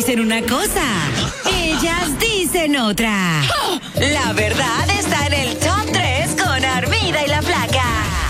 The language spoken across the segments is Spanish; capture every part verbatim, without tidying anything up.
dicen una cosa, ellas dicen otra. La verdad está en el top tres con Armida y la Flaca.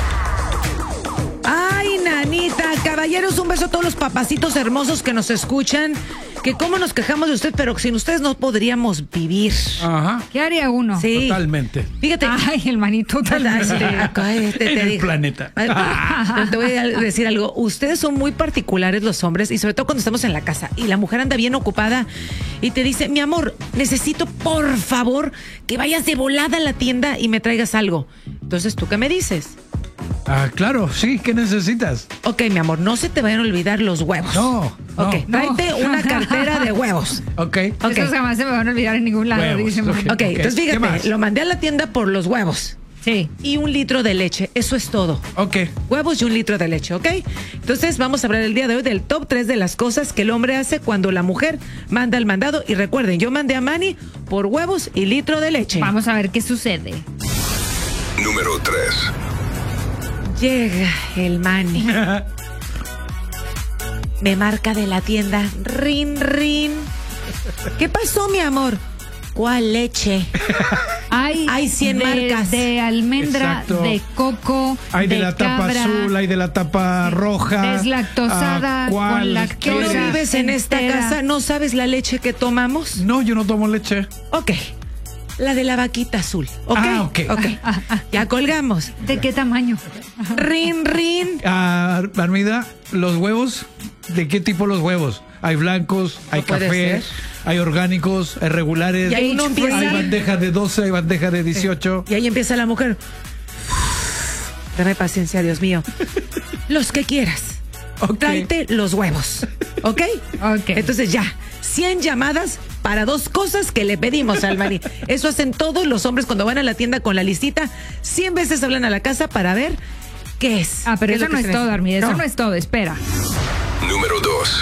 Ay, nanita, caballeros, un beso a todos los papacitos hermosos que nos escuchan. Que cómo nos quejamos de usted, pero sin ustedes no podríamos vivir. Ajá. ¿Qué haría uno? Sí. Totalmente. Fíjate. Ay, el manito totalmente. Ay, te, te En el digo. planeta. Ay, te voy a decir algo. Ustedes son muy particulares los hombres, y sobre todo cuando estamos en la casa y la mujer anda bien ocupada y te dice, mi amor, necesito por favor que vayas de volada a la tienda y me traigas algo. Entonces, ¿tú qué me dices? Ah, claro, sí, ¿qué necesitas? Ok, mi amor, no se te vayan a olvidar los huevos. No, no. Ok, tráete No. una cartera de huevos. Ok. Ok. Esos jamás se me van a olvidar en ningún lado, Huevos, dice ok. Manny. Ok, entonces ¿Qué fíjate, más? lo mandé a la tienda por los huevos Sí. y un litro de leche. Eso es todo. Ok. Huevos y un litro de leche, ¿ok? Entonces vamos a hablar el día de hoy del top tres de las cosas que el hombre hace cuando la mujer manda el mandado. Y recuerden, yo mandé a Manny por huevos y litro de leche. Vamos a ver qué sucede. Número tres. Llega el Manny. Me marca de la tienda. Rin, rin. ¿Qué pasó, mi amor? ¿Cuál leche? Hay, Hay cien de, marcas. de almendra, Exacto. de coco, Hay de, la tapa cabra, azul, hay de la tapa roja. deslactosada, Ah, ¿cuál? con lactosa. ¿Tú no ¿Quieres? vives en esta entera. casa? ¿No sabes la leche que tomamos? No, yo no tomo leche. Ok. La de la vaquita azul. ¿Ok? Ah, ok. Ya colgamos. ¿De qué tamaño? Rin, rin. Ah, Armida, los huevos, ¿de qué tipo los huevos? Hay blancos, hay No puede café, ser. hay orgánicos, hay regulares. Y ahí uno empieza- Hay bandeja de doce, hay bandeja de dieciocho. Y ahí empieza la mujer. Dame paciencia, Dios mío. Los que quieras. Ok. Tráete los huevos. ¿Ok? Ok. Entonces ya. cien llamadas para dos cosas que le pedimos al Manny. Eso hacen todos los hombres cuando van a la tienda con la listita. cien veces hablan a la casa para ver qué es. Ah, pero ¿Qué eso lo no que es se todo, necesita? Armida. Eso no es todo. Espera. Número dos.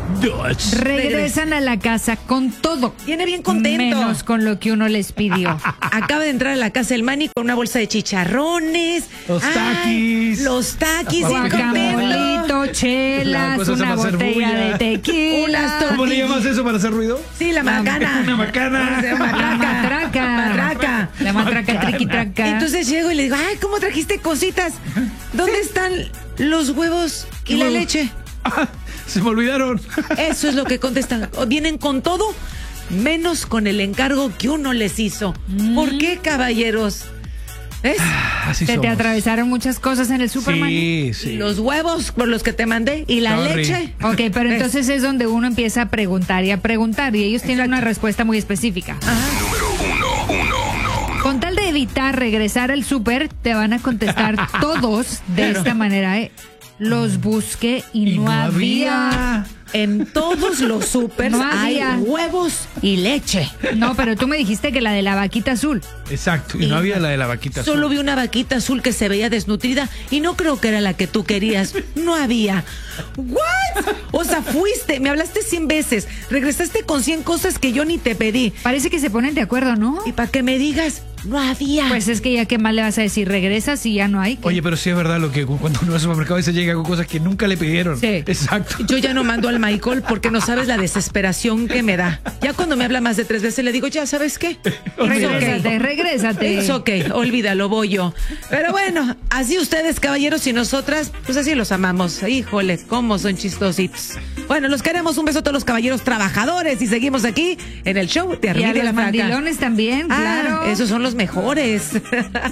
Regresan a la casa con todo. Viene bien contento. Menos con lo que uno les pidió. Acaba de entrar a la casa el Manny con una bolsa de chicharrones. Los Ay, taquis. los taquis, bien contento. Guacamolito, La chelas, cosa se una va a hacer botella bulla. de tequila. Unas tortillas. ¿Cómo le llamas eso para hacer ruido? Sí, la macana. Una macana. La La matraca. matraca. Matraca. La matraca, triqui traca. Entonces llego y le digo, ay, ¿cómo trajiste cositas? ¿Dónde están los huevos y la huevos? leche? Ah, se me olvidaron. Eso es lo que contestan. Vienen con todo, menos con el encargo que uno les hizo. ¿Por qué, caballeros? ¿Ves? Así Se te somos. atravesaron muchas cosas en el Superman. Sí, sí. Los huevos por los que te mandé y la Sorry. leche. Ok, pero ¿Ves? entonces es donde uno empieza a preguntar y a preguntar y ellos tienen una respuesta muy específica. Número uno. Uno. Uno. Uno. Con tal de evitar regresar al súper, te van a contestar todos de esta manera, ¿eh? Los busqué y, Y no, había. En todos los supers No hay había. huevos y leche. No, pero tú me dijiste que la de la vaquita azul. Exacto. Y no había la de la vaquita Solo azul. vi una vaquita azul que se veía desnutrida y no creo que era la que tú querías. No había. ¿What? O sea, fuiste, me hablaste cien veces, regresaste con cien cosas que yo ni te pedí. Parece que se ponen de acuerdo, ¿no? Y para que me digas, no había. Pues es que ya qué mal le vas a decir, regresas y ya no hay. ¿qué? Oye, pero sí es verdad lo que cuando uno va al supermercado a veces llega con cosas que nunca le pidieron. Sí. Exacto. Yo ya no mando al Michael porque no sabes la desesperación que me da. Ya cuando me habla más de tres veces le digo, ya, ¿sabes qué? Regrésate, regrésate. Es ok, olvídalo, voy yo. Pero bueno, así ustedes, caballeros, y nosotras, pues así los amamos. Híjole, cómo son chistositos. Bueno, los queremos. Un beso a todos los caballeros trabajadores y seguimos aquí en el show de Y a Armida y los la Flaca. mandilones también, Ah, claro. esos son los mejores.